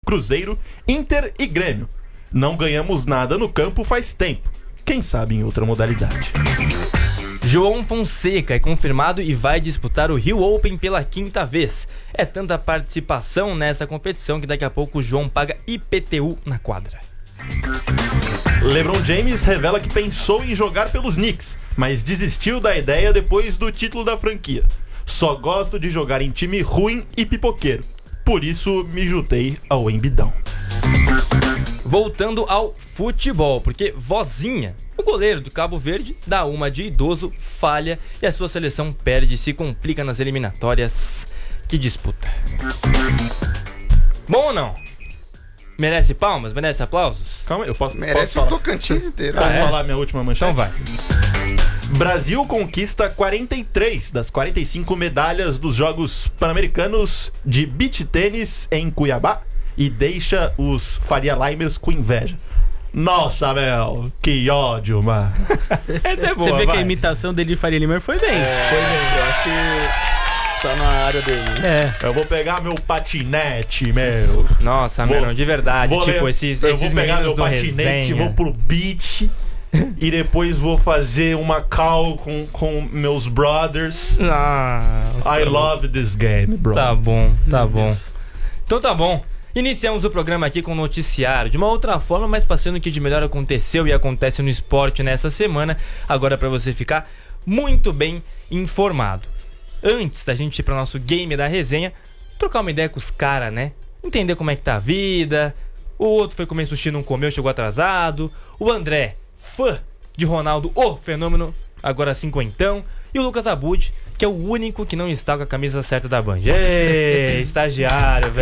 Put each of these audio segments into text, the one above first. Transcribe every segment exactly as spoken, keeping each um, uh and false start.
Cruzeiro, Inter e Grêmio. Não ganhamos nada no campo faz tempo. Quem sabe em outra modalidade. João Fonseca é confirmado e vai disputar o Rio Open pela quinta vez. É tanta participação nessa competição que daqui a pouco o João paga I P T U na quadra. LeBron James revela que pensou em jogar pelos Knicks, mas desistiu da ideia depois do título da franquia. Só gosto de jogar em time ruim e pipoqueiro. Por isso me juntei ao Embidão. Voltando ao futebol, porque Vozinha, o goleiro do Cabo Verde, dá uma de idoso, falha e a sua seleção perde e se complica nas eliminatórias. Que disputa. Bom ou não? Merece palmas? Merece aplausos? Calma aí, eu posso, Merece posso o falar? Tocantins inteiro. Posso Ah, é? falar minha última manchete? Então vai. Brasil conquista quarenta e três das quarenta e cinco medalhas dos Jogos Pan-Americanos de beach tênis em Cuiabá e deixa os Faria Limers com inveja. Nossa, Mel, que ódio, mano. Essa é boa, Você vê vai. que a imitação dele de Faria Lima foi bem. Foi mesmo, eu acho que tá na área dele. É. Eu vou pegar meu patinete, meu. Nossa, Vou- mano, de verdade. Vou tipo, ler- esses, eu esses vou pegar meu meninos do patinete, resenha. vou pro beach e depois vou fazer uma call com, com meus brothers. Nossa, I love this game, bro. Tá bom, tá Meu bom. Deus. Então tá bom. Iniciamos o programa aqui com o noticiário, de uma outra forma, mas passando o que de melhor aconteceu e acontece no esporte nessa semana, agora pra você ficar muito bem informado. Antes da gente ir pro nosso game da resenha, trocar uma ideia com os caras, né? Entender como é que tá a vida. O outro foi comer sushi, não comeu, chegou atrasado. O André, fã de Ronaldo, o fenômeno, agora cinquentão. E o Lucas Abud, que é o único que não está com a camisa certa da Band. Ê, estagiário,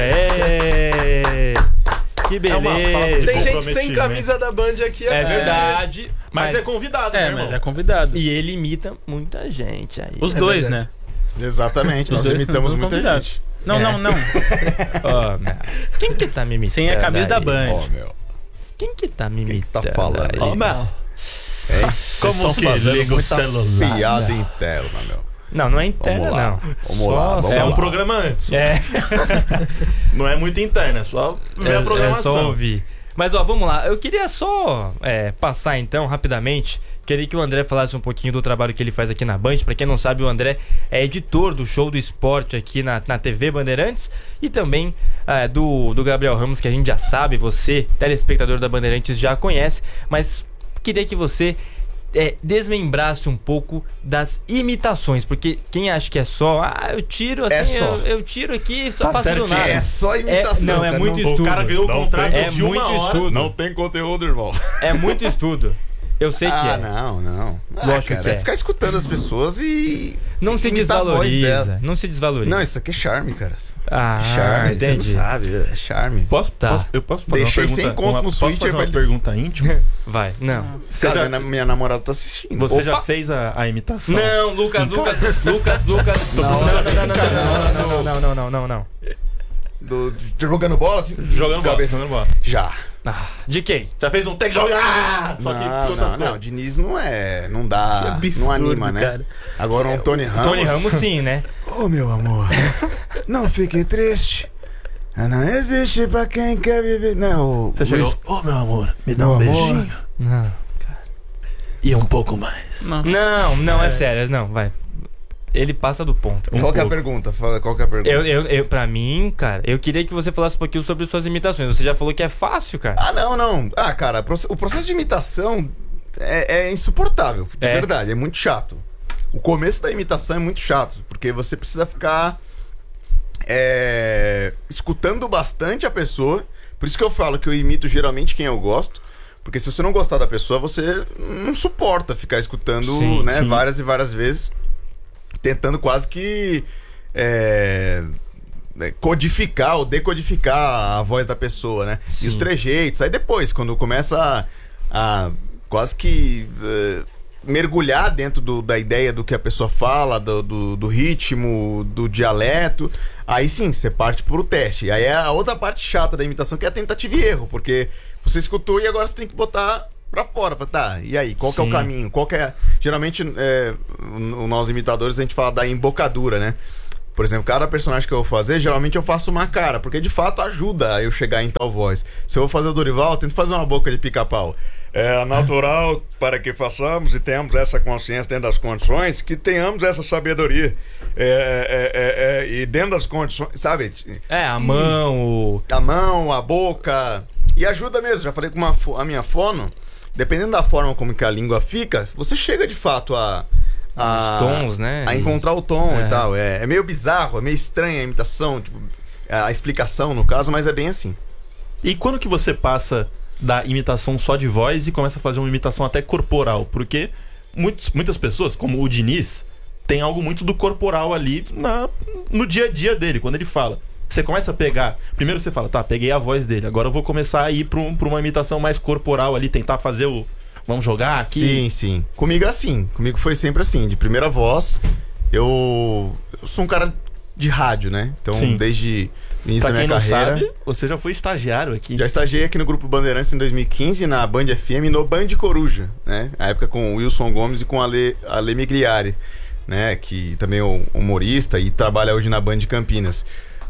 velho. Que É uma falta beleza. de Tem gente sem comprometimento. camisa da Band aqui. É verdade. Mas, é convidado, É, né, mas irmão? é convidado. E ele imita muita gente aí. Os É dois, verdade. né? Exatamente, Os nós dois imitamos são muita convidados. gente. Não, É. não, não. Ó, meu. Quem que tá me imitando? Sem a camisa da aí? Band. Ó, meu. Quem que tá me Quem imitando? que tá falando aí? aí? Ô, Mel. Hein? Como Vocês que estão fazendo liga o muita celular? piada interna, meu. Não, não é interna, Vamos lá. não. Vamos lá, vamos É lá. um programa antes. É, Não é muito interno, é só ver é, a é programação. só ouvir. Mas ó, vamos lá. Eu queria só é, passar então, rapidamente. Queria que o André falasse um pouquinho do trabalho que ele faz aqui na Band. Pra quem não sabe, o André é editor do Show do Esporte aqui na, na T V Bandeirantes. E também é, do, do Gabriel Ramos, que a gente já sabe, você, telespectador da Bandeirantes, já conhece. Mas queria que você é, desmembrasse um pouco das imitações. Porque quem acha que é só, ah, eu tiro assim, É só. Eu, eu tiro aqui, só Tá faço certo do que nada. É só imitação, não, é cara, muito não- estudo. O cara ganhou o Não contrato tem- de é uma muito hora. estudo. Não tem conteúdo, irmão. É muito estudo. Eu sei que ah, é. não, não. Ah, Lógico cara, que é. é ficar escutando as pessoas e... Não se imitar a voz desvaloriza. dela. Não se desvaloriza. Não, isso aqui é charme, cara. Ah, charme, você não entendi. sabe, é charme. Posso, Tá. posso, eu posso fazer Deixei uma pergunta, sem conto uma, no posso Switch, fazer uma vai- pergunta íntima? Vai, não. Você Cara, já, minha, minha namorada tá assistindo. você Opa. já fez a, a imitação? Não, Lucas, Lucas, Lucas, Lucas. Não, não, não, não, não, não, não, não, não, não, não. Do, de- jogando bola, assim? Jogando bola, cabeça. jogando bola. Já. Ah, de quem? Já fez um tem que jogar! Só que Não, contra- não, não. Diniz não é. Não dá. Que absurdo, não anima, né? cara. Agora um Tony Ramos. Tony Ramos sim, né? Ô meu amor, não fique triste. Não existe pra quem quer viver. Não, Você chegou, ô meu amor, me dá Meu um amor. beijinho. Não, E um pouco mais. Não. não, não, é sério, não, vai. Ele passa do ponto. Qual que é a pergunta? Fala qual que é a pergunta. Eu, eu, eu, pra mim, cara, eu queria que você falasse um pouquinho sobre suas imitações. Você já falou que é fácil, cara. Ah, não, não. Ah, cara, o processo de imitação é, é insuportável. De É? verdade, é muito chato. O começo da imitação é muito chato, porque você precisa ficar é, escutando bastante a pessoa. Por isso que eu falo que eu imito geralmente quem eu gosto. Porque se você não gostar da pessoa, você não suporta ficar escutando, Sim, né, sim. várias e várias vezes, tentando quase que é, né, codificar ou decodificar a voz da pessoa, né? Sim. E os trejeitos. Aí depois, quando começa a, a quase que eh, mergulhar dentro do- da ideia do que a pessoa fala, do, do- do ritmo, do dialeto, aí sim, você parte pro teste. Aí é a outra parte chata da imitação, que é a tentativa e erro, porque você escutou e agora você tem que botar pra fora. Fala, tá, e aí, qual que é Sim. o caminho? Qual que é... Geralmente, é, o- nós imitadores, a gente fala da embocadura, né? Por exemplo, cada personagem que eu vou fazer, geralmente eu faço uma cara, porque de fato ajuda a eu chegar em tal voz. Se eu vou fazer o Dorival, eu tento fazer uma boca de pica-pau. É natural para que façamos e tenhamos essa consciência dentro das condições, que tenhamos essa sabedoria. É, é, é, é, e dentro das condições, sabe? É, a mão, o... A mão, a boca. E ajuda mesmo. Já falei com uma, a minha fono, dependendo da forma como que a língua fica, você chega de fato a... a Os tons, né? A encontrar o tom É. e tal. É, é meio bizarro, é meio estranha a imitação, tipo, a explicação no caso, mas é bem assim. E quando que você passa da imitação só de voz e começa a fazer uma imitação até corporal? Porque muitos, muitas pessoas, como o Diniz, tem algo muito do corporal ali na, no dia a dia dele, quando ele fala. Você começa a pegar... Primeiro você fala, tá, peguei a voz dele, agora eu vou começar a ir pra, um, pra uma imitação mais corporal ali, tentar fazer o... Vamos jogar aqui? Sim, sim. Comigo é assim. Comigo foi sempre assim. De primeira voz, eu, eu sou um cara de rádio, né? Então, Sim. desde o início Pra da quem minha não carreira... sabe, você já foi estagiário aqui. Já estagiei aqui no Grupo Bandeirantes em dois mil e quinze, na Band F M, no Band Coruja, né? Na época com o Wilson Gomes e com a Ale, Ale Migliari, né? Que também é humorista e trabalha hoje na Band Campinas.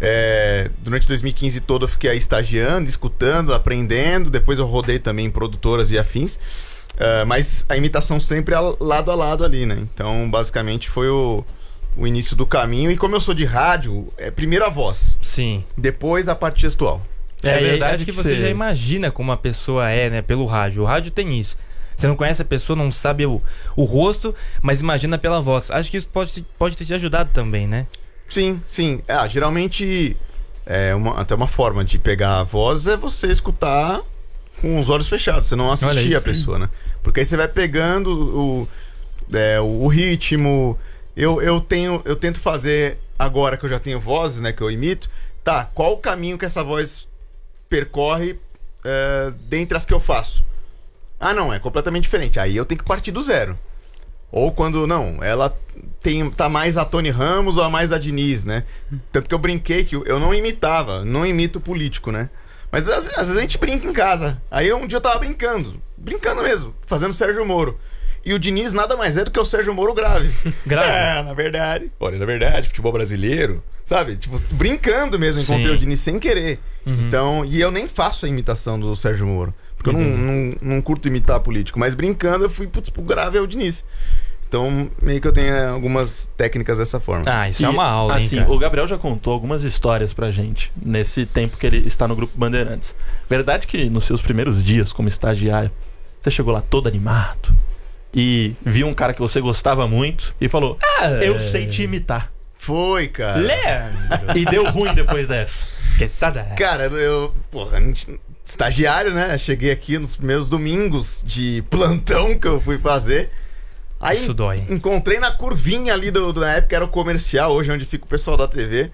É, durante dois mil e quinze todo eu fiquei aí estagiando, escutando, aprendendo. Depois eu rodei também em produtoras e afins. Uh, mas a imitação sempre é lado a lado ali, né? Então, basicamente, foi o, o início do caminho. E como eu sou de rádio, é primeiro a voz, Sim. depois a parte gestual. É, É e verdade acho que, que você você- já imagina como a pessoa é, né? Pelo rádio. O rádio tem isso. Você não conhece a pessoa, não sabe o, o rosto, mas imagina pela voz. Acho que isso pode, pode ter te ajudado também, né? Sim, sim. Ah, geralmente, é uma, até uma forma de pegar a voz é você escutar com os olhos fechados. Você não assistir isso. a pessoa, né? Porque aí você vai pegando o, é, o, o ritmo. Eu, eu, tenho, eu tento fazer, agora que eu já tenho vozes, né? Que eu imito. Tá, qual o caminho que essa voz percorre é, dentre as que eu faço? Ah, não, é completamente diferente. Aí eu tenho que partir do zero. Ou quando, não, ela tem, tá mais a Tony Ramos ou a mais a Diniz, né? Tanto que eu brinquei que eu não imitava, não imito político, né? Mas às, às vezes a gente brinca em casa. Aí um dia eu tava brincando, brincando mesmo, fazendo Sérgio Moro. E o Diniz nada mais é do que o Sérgio Moro grave. Grave? É, na verdade. Olha, na verdade, futebol brasileiro, sabe? Tipo, brincando mesmo, encontrei Sim. o Diniz sem querer. Então, e eu nem faço a imitação do Sérgio Moro. Porque eu não, não, não curto imitar político. Mas brincando, eu fui, putz, pro grave é o Diniz. Então, meio que eu tenho é, algumas técnicas dessa forma. Ah, isso E, é uma aula, hein, assim, cara? o Gabriel já contou algumas histórias pra gente nesse tempo que ele está no Grupo Bandeirantes. Verdade que nos seus primeiros dias como estagiário, você chegou lá todo animado e viu um cara que você gostava muito e falou: eu sei te imitar. Foi, cara. Leandro! E deu ruim depois dessa. Que saudade. Cara, eu... Porra, a gente- estagiário, né? Cheguei aqui nos primeiros domingos de plantão que eu fui fazer. Aí Isso dói. encontrei na curvinha ali do, do- na época era o comercial, hoje é onde fica o pessoal da T V.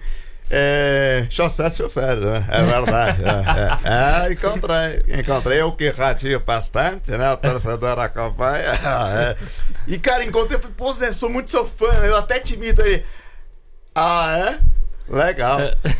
É. Chaussé se oferece, né? É verdade. é, é. É, encontrei. Encontrei o que ratinho bastante, né? O torcedor acompanha. É. E, cara, encontrei. Falei, pô, Zé, sou muito seu fã. Eu até te imito aí. Ah, é? Legal.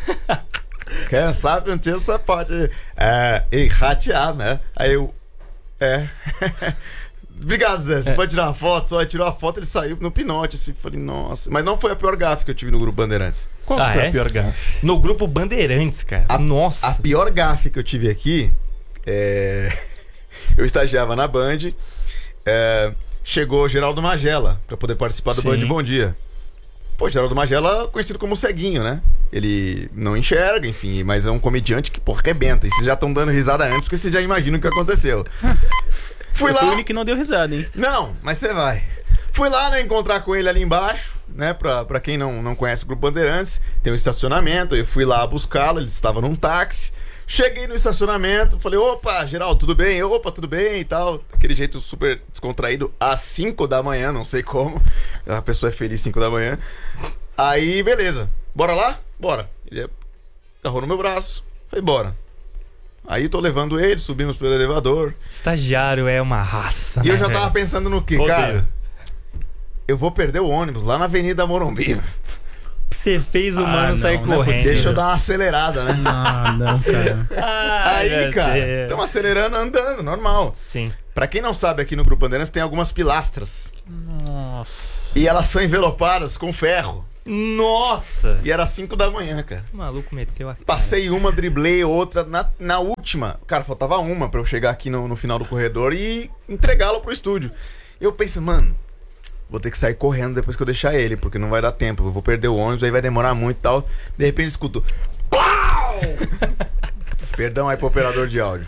Quem sabe um dia você pode é, enratear, né? Aí eu. É. Obrigado, Zé. Você pode tirar uma foto? Só aí tirou a foto, ele saiu no pinote, assim. Falei, nossa. Mas não foi a pior gafe que eu tive no Grupo Bandeirantes. Qual Ah, foi é? a pior gafe? No grupo Bandeirantes, cara. A- Nossa. A pior gafe que eu tive aqui é. Eu estagiava na Band. é, Chegou o Geraldo Magela pra poder participar do Sim. Band Bom Dia. Pô, Geraldo Magela conhecido como ceguinho, né? Ele não enxerga, enfim, mas é um comediante que, pô, arrebenta. E vocês já estão dando risada antes, porque vocês já imaginam o que aconteceu. Fui Eu fui o lá. único que não deu risada, hein? Não, mas você vai. Fui lá, né, encontrar com ele ali embaixo, né? Pra, pra quem não, não conhece o Grupo Bandeirantes, tem um estacionamento. Eu fui lá buscá-lo, ele estava num táxi. Cheguei no estacionamento, falei, opa, Geraldo, tudo bem? Opa, tudo bem e tal. Aquele jeito super descontraído, às cinco da manhã, não sei como. A pessoa é feliz cinco da manhã. Aí, beleza. Bora lá? Bora. Ele agarrou no meu braço, falei, bora. Aí tô levando ele, subimos pelo elevador. Estagiário é uma raça, E né, eu já velho? tava pensando no quê, Odeio. cara? Eu vou perder o ônibus lá na Avenida Morumbi. Você fez o Ah, mano não, sair não é correndo. possível. Deixa eu dar uma acelerada, né? Ah, não, cara. Ai, Aí, meu cara, Deus. estamos acelerando, andando, normal. Sim. Pra quem não sabe, aqui no Grupo Bandeirantes tem algumas pilastras. Nossa. E elas são envelopadas com ferro. Nossa! E era cinco da manhã, cara. O maluco meteu a cara. Passei uma, driblei outra. Na, na última, cara, faltava uma pra eu chegar aqui no, no final do corredor e entregá-lo pro estúdio. Eu pensei, mano, vou ter que sair correndo depois que eu deixar ele, porque não vai dar tempo. Eu vou perder o ônibus, aí vai demorar muito e tal. De repente escuto. Pau! Perdão aí pro operador de áudio.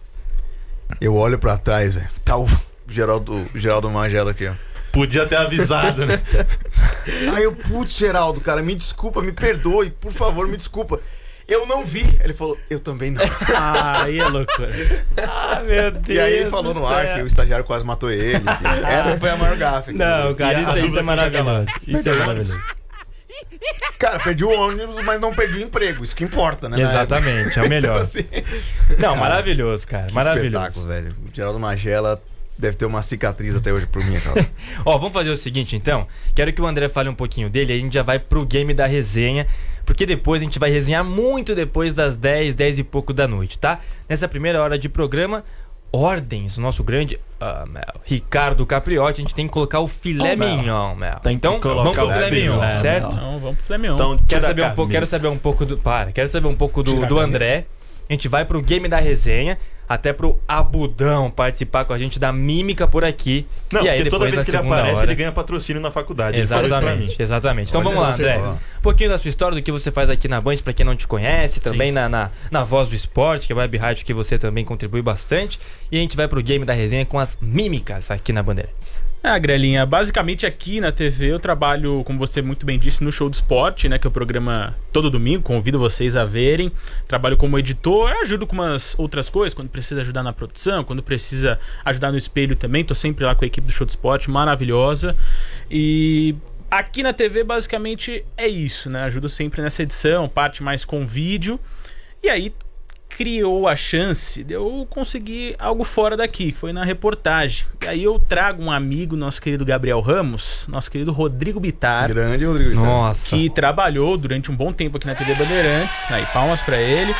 Eu olho pra trás, velho. Tá o Geraldo, Geraldo Magela aqui, ó. Podia ter avisado, né? Aí eu, putz, Geraldo, cara, me desculpa, me perdoe, por favor, me desculpa. Eu não vi. Ele falou, eu também não. Ah, aí é loucura. Ah, meu Deus. E aí ele falou no ar que o estagiário quase matou ele. Que essa foi a maior gafe. aqui. Não, cara, isso, isso é maravilhoso. Isso é maravilhoso. Cara, perdi o ônibus, mas não perdi o emprego. Isso que importa, né? Exatamente, é o melhor. Então, assim, Não, cara, maravilhoso, cara. que Maravilhoso. espetáculo, velho. O Geraldo Magela deve ter uma cicatriz até hoje por minha causa. Ó, vamos fazer o seguinte, então. Quero que o André fale um pouquinho dele, aí a gente já vai pro game da resenha, porque depois a gente vai resenhar muito depois das dez, dez e pouco da noite, tá? Nessa primeira hora de programa, ordens, o nosso grande ah, meu, Ricardo Capriotti, a gente tem que colocar o filé Oh, meu. mignon, meu. Tem que Então, colocar vamos pro o filé filé mignon, mignon. certo? Então, vamos pro Flamengo. Então, Quero tira saber, a um pouco, quero camisa. saber um pouco do. Para, quero saber um pouco do, Tira a do camisa. André. A gente vai pro game da resenha, até pro Abudão participar com a gente da mímica por aqui. Não, e aí porque toda depois vez na que ele segunda aparece, hora... ele ganha patrocínio na faculdade. Ele falou isso pra mim. Exatamente, exatamente. Então Olha vamos lá, você, André. ó. Um pouquinho da sua história, do que você faz aqui na Band, pra quem não te conhece, também na, na, na Voz do Esporte, que é a web rádio que você também contribui bastante. E a gente vai pro game da resenha com as mímicas aqui na Bandeirantes. Ah, Grelinha, basicamente aqui na T V eu trabalho, como você muito bem disse, no Show do Esporte, né? Que é o programa todo domingo, convido vocês a verem. Trabalho como editor, ajudo com umas outras coisas, quando precisa ajudar na produção, quando precisa ajudar no espelho também. Tô sempre lá com a equipe do Show do Esporte, maravilhosa. E aqui na T V basicamente é isso, né? Ajudo sempre nessa edição, parte mais com vídeo. E aí criou a chance de eu conseguir algo fora daqui, foi na reportagem. E aí eu trago um amigo, nosso querido Gabriel Ramos, nosso querido Rodrigo Bittar, Grande Rodrigo. Bittar. Nossa. que trabalhou durante um bom tempo aqui na T V Bandeirantes. Aí, palmas pra ele.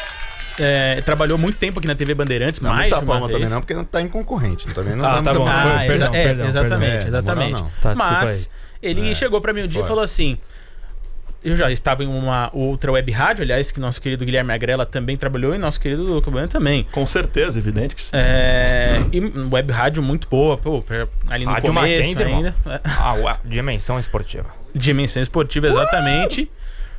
É, trabalhou muito tempo aqui na T V Bandeirantes, Não, mais não de tá uma palma vez. também não, porque não tá em concorrente. Não tá vendo? Ah, Não tá bom. muito- Ah, Perdão, exa- é, perdão, exatamente, perdão. É, exatamente. na moral, não. Tá, desculpa Mas ele É. chegou pra mim um dia e Foi. falou assim: eu já estava em uma outra web rádio, aliás, que nosso querido Guilherme Agrela também trabalhou, e nosso querido Luca Bueno também. Com certeza, evidente que sim. É, e web rádio muito boa, pô, pra- ali no Rádio começo Mackenzie, irmão. ainda. É, Ah, ué, dimensão esportiva. dimensão esportiva, exatamente.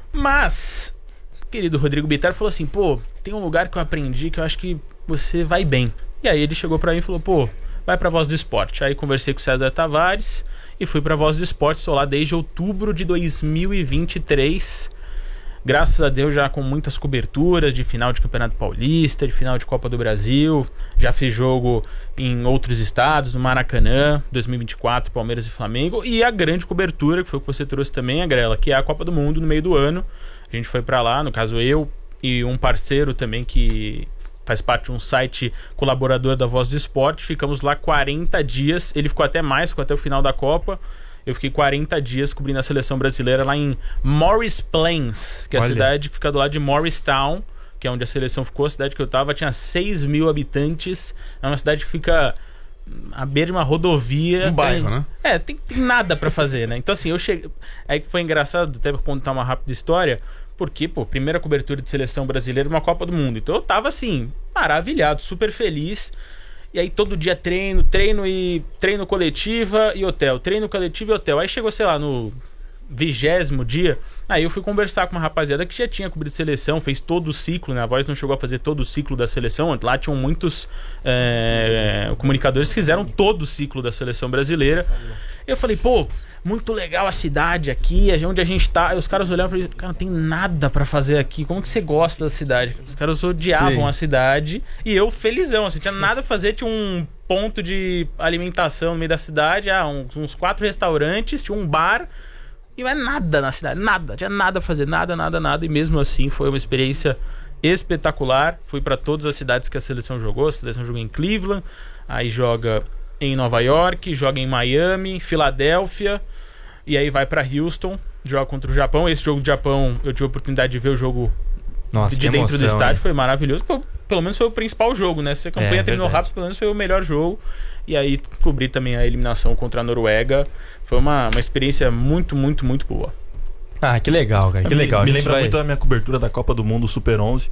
Mas, o querido Rodrigo Bittar falou assim: pô, tem um lugar que eu aprendi que eu acho que você vai bem. E aí ele chegou pra mim e falou: pô, vai pra Voz do Esporte. Aí conversei com o César Tavares e fui pra Voz do Esporte. Estou lá desde outubro de dois mil e vinte e três. Graças a Deus, já com muitas coberturas de final de Campeonato Paulista, de final de Copa do Brasil. Já fiz jogo em outros estados, no Maracanã, dois mil e vinte e quatro, Palmeiras e Flamengo. E a grande cobertura, que foi o que você trouxe também, Agrela, que é a Copa do Mundo no meio do ano. A gente foi pra lá, no caso eu e um parceiro também que faz parte de um site colaborador da Voz do Esporte. Ficamos lá quarenta dias, ele ficou até mais, ficou até o final da Copa. Eu fiquei quarenta dias cobrindo a seleção brasileira lá em Morris Plains, que é a Olha. cidade que fica do lado de Morristown, que é onde a seleção ficou. A cidade que eu tava tinha seis mil habitantes. É uma cidade que fica à beira de uma rodovia. Um bairro, tem, né? É, tem, tem nada pra fazer, né? Então assim, eu cheguei... Aí foi engraçado, até pra contar uma rápida história, porque, pô, primeira cobertura de seleção brasileira numa Copa do Mundo. Então eu tava assim, maravilhado, super feliz. E aí todo dia treino, treino e treino coletiva e hotel, treino coletivo e hotel. Aí chegou, sei lá, no vigésimo dia, aí eu fui conversar com uma rapaziada que já tinha cobrido seleção, fez todo o ciclo, né? A Voz não chegou a fazer todo o ciclo da seleção, lá tinham muitos é, comunicadores que fizeram todo o ciclo da seleção brasileira. Eu falei, pô, muito legal a cidade aqui, onde a gente tá. Aí os caras olharam pra mim, cara, não tem nada pra fazer aqui, como que você gosta da cidade? Os caras odiavam Sim. a cidade e eu felizão, assim, tinha nada pra fazer, tinha um ponto de alimentação no meio da cidade, ah, uns, uns quatro restaurantes, tinha um bar e não é nada na cidade, nada, tinha nada pra fazer, nada, nada, nada, e mesmo assim foi uma experiência espetacular. Fui pra todas as cidades que a seleção jogou, a seleção jogou em Cleveland, aí joga em Nova York, joga em Miami, Filadélfia, e aí vai pra Houston, joga contra o Japão. Esse jogo do Japão, eu tive a oportunidade de ver o jogo Nossa, de que dentro emoção, do estádio, hein? foi maravilhoso. Pô, pelo menos foi o principal jogo, né? Se a campanha É, terminou verdade. rápido, pelo menos foi o melhor jogo. E aí cobri também a eliminação contra a Noruega. Foi uma, uma experiência muito, muito, muito boa. Ah, que legal, cara, que legal. Me, A me gente lembra vai- muito da minha cobertura da Copa do Mundo Super onze.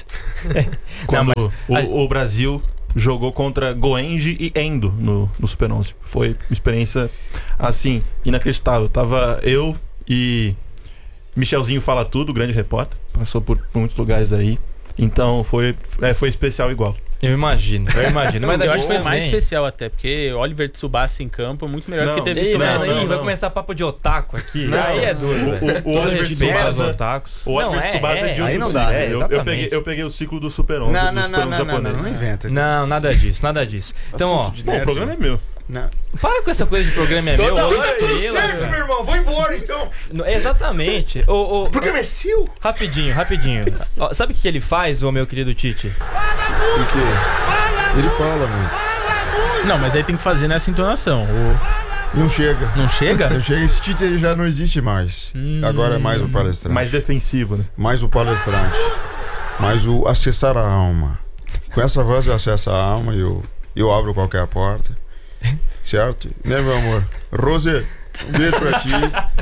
Quando mas- o, a- o Brasil jogou contra Goenji e Endo no, no Super onze. Foi uma experiência, assim, inacreditável. Tava eu e Michelzinho Fala Tudo, grande repórter. Passou por muitos lugares aí. Então foi, é, foi especial igual. Eu imagino, eu imagino. Mas a Eu gente acho que foi também... mais especial até, porque Oliver Tsubasa em campo é muito melhor Não. do que ter Ei, visto o não, Messi. aí não, vai não. começar papo de otaku aqui. Não. Aí é duro. O- velho. o- o Todo Oliver respeito aos Tsubasa- otakus. O Oliver Não, Tsubasa é, de aí outro não ciclo. dá, é, né? eu, eu, exatamente. peguei, eu peguei o ciclo do Super onze, Não, do não, Super não, onze não, não, não, japonês. não inventa. Não, nada disso, nada disso. Então, ó, Assunto de Bom, o nerd, programa né? é meu. Não. para com essa coisa de programa é meu. Toda ou hora é tudo estrela, certo, cara. meu irmão. Vou embora, então. Não, exatamente. Ô, ô, O programa é seu. rapidinho, rapidinho. Ó, sabe o que que ele faz, ô meu querido Tite? O quê? Ele fala muito. Não, mas aí tem que fazer nessa entonação. O... Não chega. Não chega? Não chega. Esse título já não existe mais. Agora é mais o palestrante. Mais defensivo, né? Mais o palestrante. Mais o acessar a alma. Com essa voz eu acesso a alma e eu, eu abro qualquer porta. Certo? Né, meu amor? Rose, um beijo pra ti.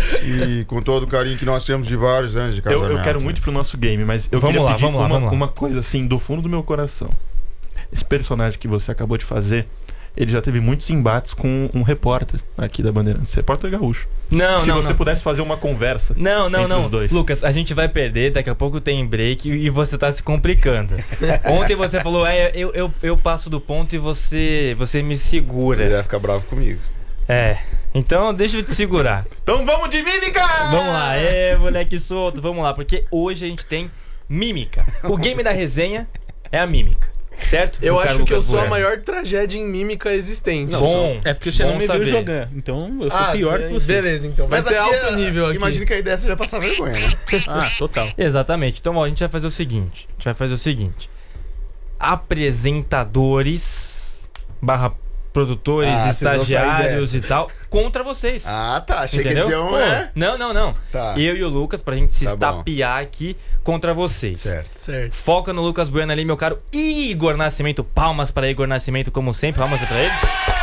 E com todo o carinho que nós temos de vários anos de Eu, casamento. eu quero muito pro nosso game, mas eu Vamos queria lá, pedir vamos lá, uma, vamos lá. uma coisa assim, do fundo do meu coração. Esse personagem que você acabou de fazer, ele já teve muitos embates com um repórter aqui da Bandeirantes. Repórter gaúcho. Não, Se não, você não. pudesse fazer uma conversa. Não, não, entre não. os dois. Lucas, a gente vai perder, daqui a pouco tem break e você tá se complicando. Ontem você falou, é, eu, eu, eu passo do ponto e você, você me segura. Ele vai ficar bravo comigo. É, então deixa eu te segurar. Então vamos de mímica! Vamos lá, é, moleque solto, vamos lá, porque hoje a gente tem mímica. O game da resenha é a mímica, certo? Eu Do cara acho que eu Lucas sou a Bueno. maior tragédia em mímica existente. Bom, É porque você bom não me saber. viu jogando. Então eu sou Ah, pior que você. beleza, então. Vai ser aqui, alto nível aqui. Imagina que a ideia seja passar vergonha, né? Ah, total. Exatamente. Então, ó, a gente vai fazer o seguinte. A gente vai fazer o seguinte. Apresentadores barra produtores, Ah, vocês vão sair estagiários dessa. e tal, contra vocês. Ah, tá. Achei Entendeu? que dizer um, Pô, né? Não, não, não. Tá. Eu e o Lucas, pra gente se Tá bom. estapear aqui contra vocês. Certo. Certo. Foca no Lucas Bueno ali, meu caro Igor Nascimento. Palmas para Igor Nascimento, como sempre. Palmas pra ele.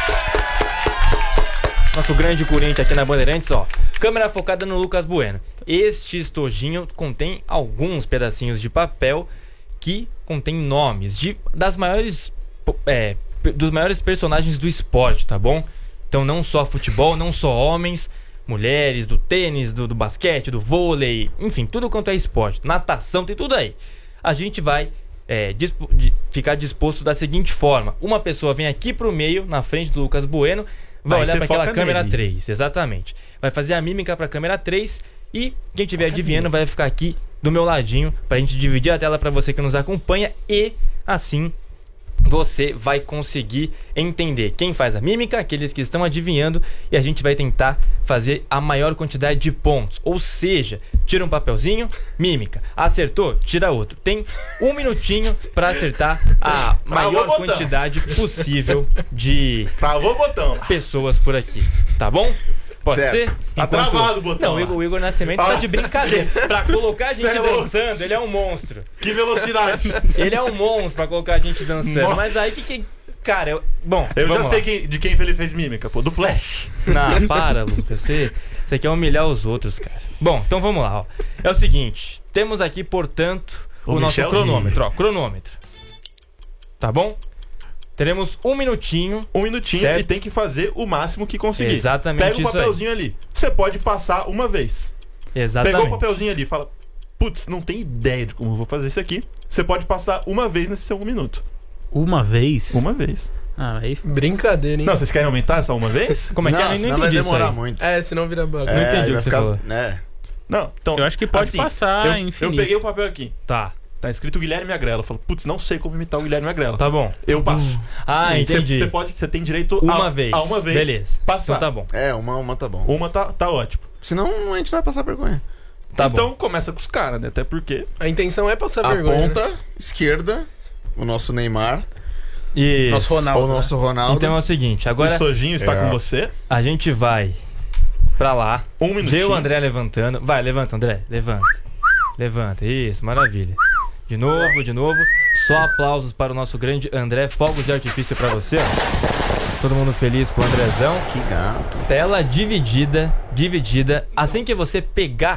Nosso grande Corinthians aqui na Bandeirantes, ó. Câmera focada no Lucas Bueno. Este estojinho contém alguns pedacinhos de papel que contém nomes de, das maiores, é, dos maiores personagens do esporte, tá bom? Então não só futebol, não só homens, mulheres, do tênis, do, do basquete, do vôlei, enfim, tudo quanto é esporte. Natação, tem tudo aí. A gente vai é, dispo, de, ficar disposto da seguinte forma. Uma pessoa vem aqui pro meio, na frente do Lucas Bueno, vai Aí olhar você para aquela foca câmera nele. três, exatamente. Vai fazer a mímica para a câmera três e quem estiver adivinhando vai ficar aqui do meu ladinho pra gente dividir a tela para você que nos acompanha e assim você vai conseguir entender quem faz a mímica, aqueles que estão adivinhando, e a gente vai tentar fazer a maior quantidade de pontos. Ou seja, tira um papelzinho, mímica. Acertou? Tira outro. Tem um minutinho para acertar a maior botão. quantidade possível de Travou o botão. pessoas por aqui. Tá bom? Pode Certo. ser? Tá travado o botão Não, o lá. Igor, o Igor Nascimento tá de brincadeira. Pra colocar a gente Cê é louco. dançando, ele é um monstro. Que velocidade. Ele é um monstro pra colocar a gente dançando. Nossa. Mas aí que que. Cara, eu. Bom, Eu já vamos sei lá. quem, de quem ele fez mímica, pô. Do Flash. Não, para, Lucas. Você, você quer humilhar os outros, cara. Bom, então vamos lá, ó. É o seguinte: temos aqui, portanto, o, O nosso Michel cronômetro, ó. Cronômetro. Tá bom? Teremos um minutinho. Um minutinho Certo. e tem que fazer o máximo que conseguir. Exatamente Pega o isso aí. papelzinho ali. Você pode passar uma vez. Exatamente. Pegou o papelzinho ali e fala: putz, não tem ideia de como eu vou fazer isso aqui. Você pode passar uma vez nesse seu um minuto. Uma vez? Uma vez. Ah, aí. Brincadeira, hein? Não, vocês querem aumentar essa uma vez? Como é que é? Eu não senão vai entendi isso demorar aí. muito. É, senão vira bagunça. Não entendi aí o que vai você ficar- falou. né? Não, então. Eu acho que pode assim, passar eu, infinito. eu peguei o papel aqui. Tá, Tá escrito Guilherme Agrela. Eu falo: putz, não sei como imitar o Guilherme Agrela. tá bom. Eu passo. Ah, entendi. Você pode, você tem direito Uma a, vez. a uma vez. Beleza. Passar. Então tá bom. É, uma, uma tá bom. Uma tá, tá ótimo. Senão a gente vai passar vergonha. Tá então bom. começa com os caras, né? Até porque. A intenção é passar A vergonha. ponta né? esquerda, o nosso Neymar, Isso. Nosso Ronaldo. o nosso Ronaldo. Então é o seguinte, o agora Sojinho está É. com você. a gente vai pra lá. Um minutinho. Vê o André levantando. Vai, levanta, André. Levanta. Levanta. Isso, maravilha. De novo, de novo. Só aplausos para o nosso grande André. Fogos de artifício pra você, ó. Todo mundo feliz com o Andrezão. Que gato. Tela dividida, dividida. Assim que você pegar